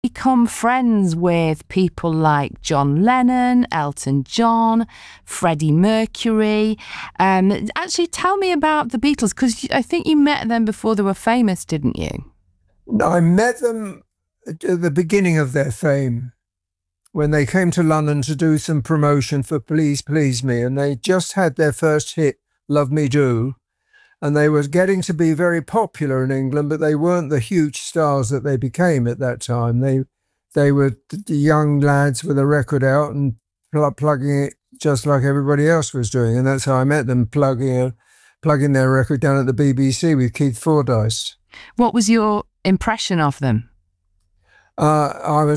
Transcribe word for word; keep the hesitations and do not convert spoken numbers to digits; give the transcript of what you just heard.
become friends with people like John Lennon, Elton John, Freddie Mercury. Um, actually, tell me about the Beatles, because I think you met them before they were famous, didn't you? I met them at the beginning of their fame when they came to London to do some promotion for Please Please Me, and they just had their first hit, Love Me Do, and they were getting to be very popular in England, but they weren't the huge stars that they became at that time. They they were the young lads with a record out and pl- plugging it just like everybody else was doing, and that's how I met them, plugging a, plugging their record down at the B B C with Keith Fordyce. What was your impression of them? Uh, I was